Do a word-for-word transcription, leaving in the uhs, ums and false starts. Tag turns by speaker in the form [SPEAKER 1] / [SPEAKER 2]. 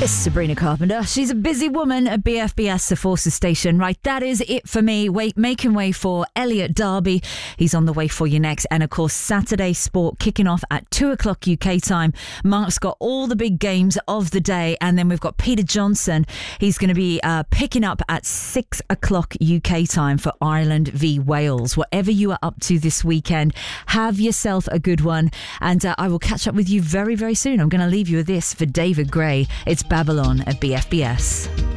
[SPEAKER 1] It's Sabrina Carpenter. She's a busy woman at B F B S, the Forces Station. Right, that is it for me. Wait, making way for Elliot Darby. He's on the way for you next. And of course, Saturday Sport kicking off at two o'clock U K time. Mark's got all the big games of the day. And then we've got Peter Johnson. He's going to be uh, picking up at six o'clock U K time for Ireland v Wales. Whatever you are up to this weekend, have yourself a good one. And uh, I will catch up with you very, very soon. I'm going to leave you with this for David Gray. It's Babylon at B F B S.